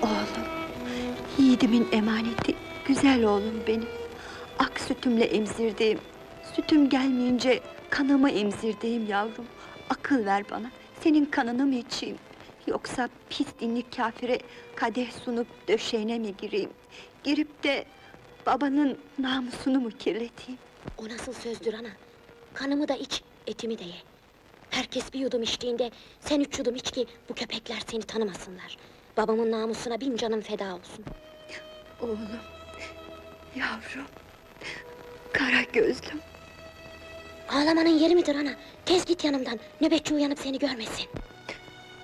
Oğlum, yiğidimin emaneti, güzel oğlum benim. Ak sütümle emzirdiğim, sütüm gelmeyince kanımı emzirdiğim yavrum. Akıl ver bana, senin kanını mı içeyim? Yoksa pis dinli kâfire kadeh sunup döşeğine mi gireyim? Girip de babanın namusunu mu kirleteyim? O nasıl sözdür ana? Kanımı da iç, etimi de ye. Herkes bir yudum içtiğinde, sen 3 yudum iç ki bu köpekler seni tanımasınlar. Babamın namusuna 1000 canım feda olsun. Oğlum, yavrum, kara gözlüm. Ağlamanın yeri midir ana? Tez git yanımdan, nöbetçi uyanıp seni görmesin.